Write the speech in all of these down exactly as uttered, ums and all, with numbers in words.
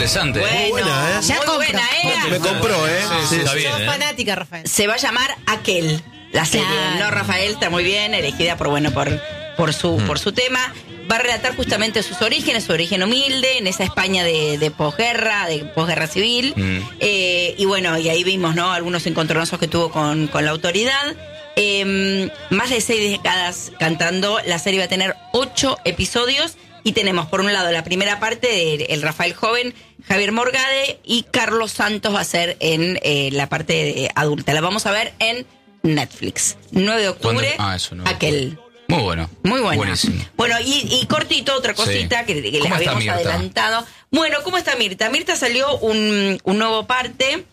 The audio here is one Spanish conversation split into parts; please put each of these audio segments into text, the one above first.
interesante. Bueno, muy buena, ¿eh? Ya muy buena, ¿eh? Me compró, ¿eh? Sí, sí, está bien, Sos ¿eh? fanática, Rafael. Se va a llamar Aquel, la serie. Claro. No, Rafael está muy bien, elegida por, bueno, por, por, su, Mm. por su tema. Va a relatar justamente sus orígenes, su origen humilde, en esa España de, de posguerra, de posguerra civil. Mm. Eh, y bueno, y ahí vimos, ¿no? Algunos encontronazos que tuvo con, con la autoridad. Eh, más de seis décadas cantando, la serie va a tener ocho episodios. Y tenemos, por un lado, la primera parte de el Rafael joven, Javier Morgade, y Carlos Santos va a ser en eh, la parte de adulta. La vamos a ver en Netflix. nueve de octubre, Ah, eso no. Aquel. Muy bueno. Muy buena. Buenísimo. Bueno, y, y cortito, otra cosita Sí. que, que les ¿Cómo está habíamos Mirta? adelantado. Bueno, ¿cómo está Mirta? Mirta salió un, un nuevo parte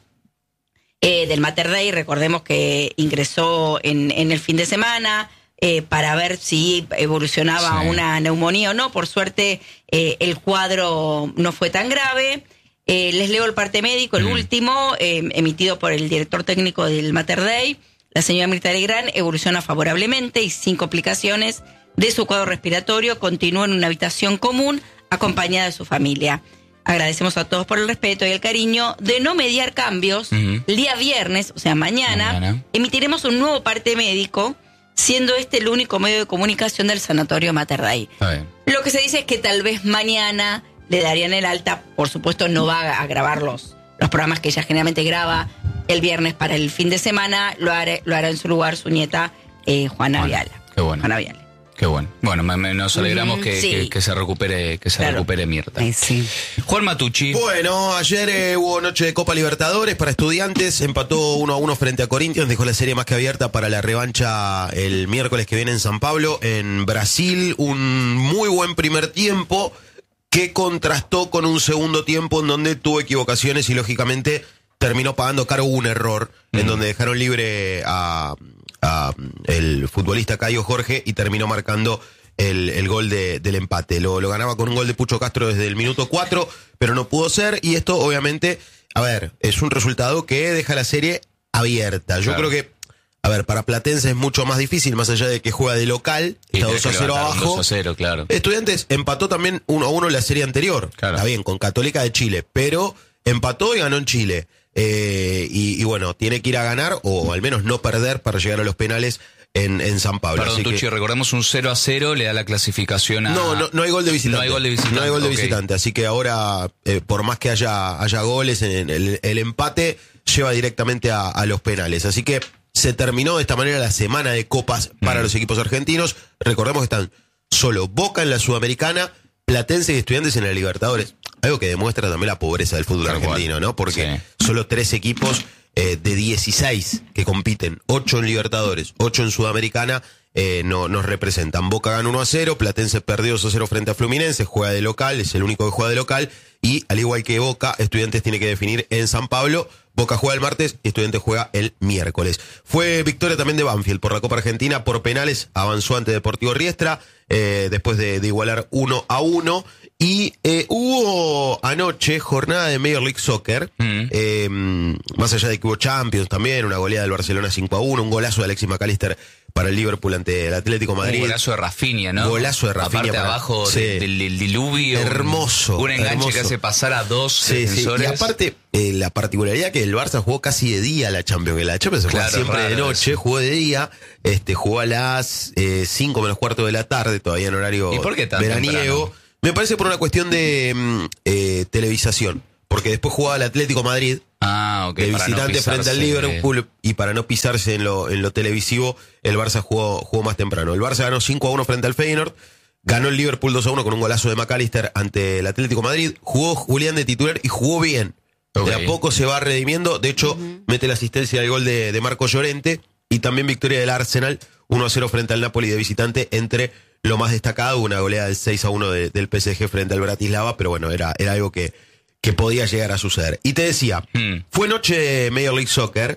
eh, del Mater Dei. Recordemos que ingresó en, en el fin de semana eh, para ver si evolucionaba Sí. una neumonía o no. Por suerte, eh, el cuadro no fue tan grave. Eh, les leo el parte médico, el Mm. último, eh, emitido por el director técnico del Mater Dei. La señora Mirta Legrand evoluciona favorablemente y sin complicaciones de su cuadro respiratorio. Continúa en una habitación común acompañada de su familia. Agradecemos a todos por el respeto y el cariño de no mediar cambios. Ujú. El día viernes, o sea, mañana, Mañana. emitiremos un nuevo parte médico, siendo este el único medio de comunicación del Sanatorio Mater Dei. Está bien. Lo que se dice es que tal vez mañana le darían el alta. Por supuesto, no va a grabar los, los programas que ella generalmente graba el viernes para el fin de semana. Lo hará, lo hará en su lugar su nieta eh, Juana Bueno, Viala. qué bueno. Juana Viala. Qué bueno. Bueno, me- me- nos alegramos Ujú, que, sí. que, que se recupere, que se Claro. recupere Mirta. Ay, sí. Juan Matucci. Bueno, ayer eh, hubo noche de Copa Libertadores para estudiantes, empató uno a uno frente a Corinthians, dejó la serie más que abierta para la revancha el miércoles que viene en San Pablo, en Brasil. Un muy buen primer tiempo que contrastó con un segundo tiempo en donde tuvo equivocaciones y lógicamente terminó pagando caro un error, Mm. en donde dejaron libre a, a el futbolista Caio Jorge y terminó marcando el, el gol de, del empate. Lo, lo ganaba con un gol de Pucho Castro desde el minuto cuatro, pero no pudo ser. Y esto, obviamente, a ver, es un resultado que deja la serie abierta. Yo Claro. creo que, a ver, para Platense es mucho más difícil, más allá de que juega de local, Y está tenés dos a que cero levantar un abajo. dos a cero, claro. Estudiantes empató también uno a uno en la serie anterior. Claro. Está bien, con Católica de Chile, pero empató y ganó en Chile. Eh, y, y bueno, tiene que ir a ganar o al menos no perder para llegar a los penales en, en San Pablo. Perdón, Así que- Tucci, recordemos un cero a cero, le da la clasificación a... no, no, no hay gol de visitante. No hay gol de visitante, No hay gol de ok. visitante. Así que ahora, eh, por más que haya, haya goles, en el, el empate lleva directamente a, a los penales. Así que se terminó de esta manera la semana de copas para Mm. los equipos argentinos. Recordemos que están solo Boca en la Sudamericana, Platense y Estudiantes en la Libertadores. Algo que demuestra también la pobreza del fútbol Tal cual. argentino, ¿no? Porque Sí. solo tres equipos eh, de dieciséis que compiten, ocho en Libertadores, ocho en Sudamericana, eh, no, nos representan. Boca gana uno a cero, Platense perdió dos a cero frente a Fluminense, juega de local, es el único que juega de local, y al igual que Boca, Estudiantes tiene que definir en San Pablo. Boca juega el martes y Estudiantes juega el miércoles. Fue victoria también de Banfield por la Copa Argentina, por penales, avanzó ante Deportivo Riestra, eh, después de, de igualar uno a uno. Y eh, hubo anoche jornada de Major League Soccer, Mm. eh, más allá de que hubo Champions también, una goleada del Barcelona cinco a uno, un golazo de Alexis McAllister para el Liverpool ante el Atlético de Madrid. Un golazo de Rafinha, ¿no? Golazo de Rafinha Aparte para- abajo sí. de- del, del diluvio. un- Hermoso, Un, enganche hermoso. que hace pasar a dos Sí, sí. defensores. Y aparte, eh, la particularidad que el Barça jugó casi de día la Champions, que la Champions se juega Claro, siempre de raro noche, eso. jugó de día, este, jugó a las eh, cinco menos cuarto de la tarde, todavía en horario ¿Y por qué tan veraniego. temprano? Me parece por una cuestión de mm, eh, televisación, porque después jugaba el Atlético Madrid, Ah, ok. de para no visitante frente al pisarse. Liverpool, y para no pisarse en lo, en lo televisivo, el Barça jugó, jugó más temprano. El Barça ganó cinco a uno frente al Feyenoord, ganó el Liverpool dos a uno con un golazo de McAllister ante el Atlético de Madrid, jugó Julián de titular y jugó bien. Ok. De a poco se va redimiendo, de hecho, mete la asistencia del gol de, de Marco Llorente, y también victoria del Arsenal, uno a cero frente al Napoli de visitante, entre lo más destacado, una goleada del seis a uno de- del P S G frente al Bratislava, pero bueno, era, era algo que, que podía llegar a suceder. Y te decía, Hmm. fue noche de Major League Soccer,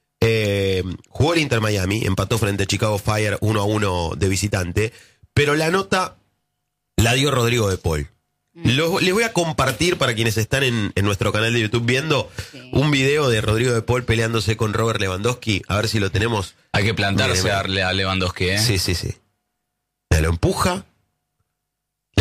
eh, jugó el Inter Miami, empató frente a Chicago Fire uno a uno de visitante, pero la nota la dio Rodrigo de Paul. Lo- les voy a compartir para quienes están en, en nuestro canal de YouTube viendo Sí. un video de Rodrigo de Paul peleándose con Robert Lewandowski, a ver si lo tenemos. Hay que plantarse Mire, mire. a darle a Lewandowski, ¿eh? Sí, sí, sí. Le lo empuja.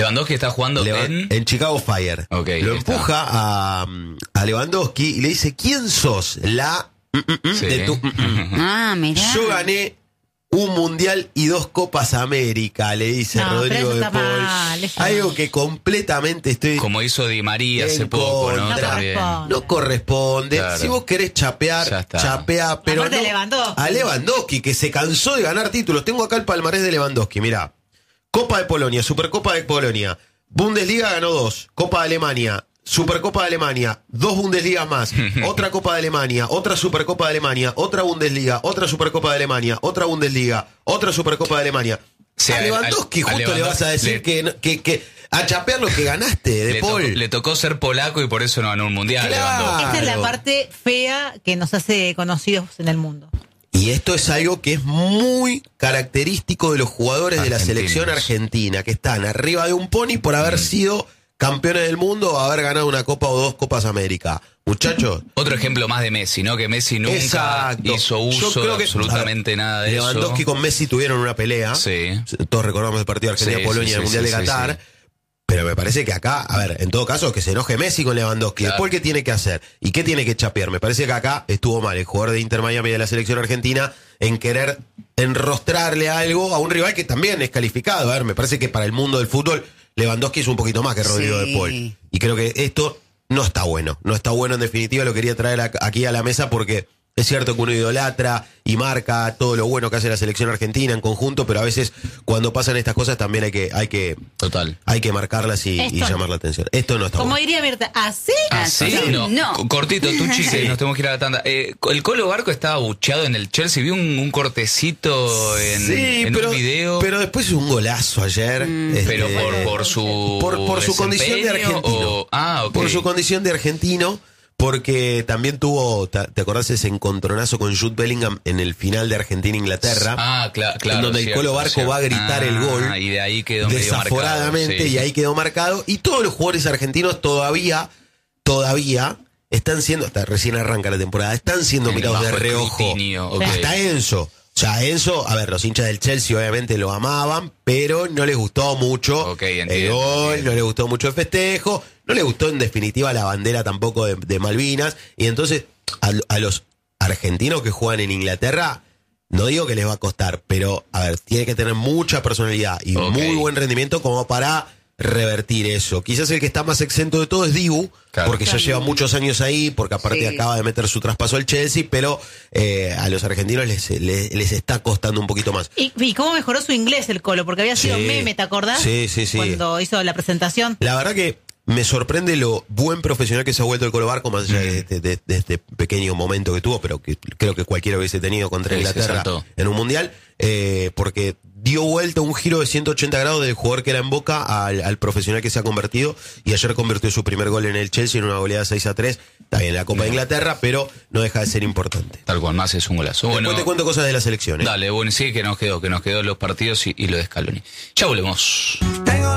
Lewandowski está jugando Leva- en... en Chicago Fire. Ok, Lo ahí está. empuja a, a Lewandowski y le dice, ¿quién sos? La mm, mm, mm, Sí. de tu... mm, mm. Ah, mirá. Yo gané un mundial y dos Copas América, le dice No, pero Rodrigo eso de está Paul. mal, eso Algo no. que completamente estoy... Como hizo Di María En hace poco, ¿no? contra. También. No No corresponde. Claro. Si vos querés Ya chapear, está. chapea, pero Aparte no de Lewandowski. a Lewandowski, que se cansó de ganar títulos. Tengo acá el palmarés de Lewandowski, mirá. Copa de Polonia, Supercopa de Polonia, Bundesliga ganó dos, Copa de Alemania, Supercopa de Alemania, dos Bundesligas más, otra Copa de Alemania, otra Supercopa de Alemania, otra Bundesliga, otra Supercopa de Alemania, otra Bundesliga, otra Supercopa de Alemania. Sí, a al- Lewandowski al- a justo le vas a decir le- que, que, que a chapear lo que ganaste, de Le, tocó, Paul. le tocó ser polaco y por eso no ganó un mundial. Claro. Lewandowski. Esta es la Claro. parte fea que nos hace conocidos en el mundo. Y esto es algo que es muy característico de los jugadores de la Argentinos. selección argentina, que están arriba de un pony por haber sido campeones del mundo o haber ganado una Copa o dos Copas América. Muchachos, Otro ejemplo más de Messi, ¿no? Que Messi nunca exacto. hizo Yo uso creo de que, absolutamente a ver, nada de Lewandowski eso. con Messi tuvieron una pelea. Sí. Todos recordamos el partido Sí, Argentina-Polonia sí, en el sí, Mundial sí, de sí, Qatar. sí. Pero me parece que acá, a ver, en todo caso, que se enoje Messi con Lewandowski. Claro. Después, ¿qué tiene que hacer? ¿Y qué tiene que chapear? Me parece que acá estuvo mal el jugador de Inter Miami de la selección argentina en querer enrostrarle algo a un rival que también es calificado. A ver, me parece que para el mundo del fútbol, Lewandowski es un poquito más que Rodrigo Sí. de Paul. Y creo que esto no está bueno. No está bueno en definitiva, lo quería traer a- aquí a la mesa porque es cierto que uno idolatra y marca todo lo bueno que hace la selección argentina en conjunto, pero a veces cuando pasan estas cosas también hay que, hay que, Total. hay que marcarlas y, Esto y no. llamar la atención. Esto no está Como bueno. diría Mirta, ¿así? ¿Ah, Así sí? No. no. C- Cortito, tú chique, Sí. nos tenemos que ir a la tanda. Eh, el Colo Barco estaba bucheado en el Chelsea. Vi un, un cortecito en, Sí, en pero, un video. pero después es un golazo ayer. este, pero por, por su por, por su condición de desempeño argentino. o- ah, ok. Por su condición de argentino, porque también tuvo, ta- ¿te acordás ese encontronazo con Jude Bellingham en el final de Argentina-Inglaterra? Ah, cla- claro. en donde el cierto, Colo Barco cierto. va a gritar Ah, el gol. Y de ahí quedó medio desaforadamente, marcado, sí. y ahí quedó marcado. Y todos los jugadores argentinos todavía, todavía están siendo, hasta recién arranca la temporada, están siendo En mirados de bajo reojo. escrutinio, ok. Hasta Enzo. O sea, Enzo, a ver, los hinchas del Chelsea obviamente lo amaban, pero no les gustó mucho Ok, el entiendo, gol, entiendo. no les gustó mucho el festejo, no les gustó en definitiva la bandera tampoco de, de Malvinas. Y entonces a, a los argentinos que juegan en Inglaterra, no digo que les va a costar, pero a ver, tiene que tener mucha personalidad y Ok. muy buen rendimiento como para revertir eso. Quizás el que está más exento de todo es Dibu, Claro. porque ya lleva muchos años ahí, porque aparte Sí. acaba de meter su traspaso al Chelsea, pero eh, a los argentinos les, les, les está costando un poquito más. ¿Y, y cómo mejoró su inglés el Colo? Porque había sido Sí. meme, ¿te acordás? Sí, sí, sí. Cuando hizo la presentación. La verdad que me sorprende lo buen profesional que se ha vuelto el Colo Barco, más allá de, este, de- de este pequeño momento que tuvo, pero que creo que cualquiera hubiese tenido contra Sí, se Inglaterra saltó. en un mundial, eh, porque dio vuelta un giro de ciento ochenta grados del jugador que era en Boca al, al profesional que se ha convertido, y ayer convirtió su primer gol en el Chelsea en una goleada seis a tres, está bien en la Copa de Inglaterra, pero no deja de ser importante. Tal cual, más es un golazo. Después Bueno, te cuento cosas de la selección, ¿eh? dale, bueno, sí, que nos quedó, que nos quedó los partidos y, y lo de Scaloni. Ya volvemos.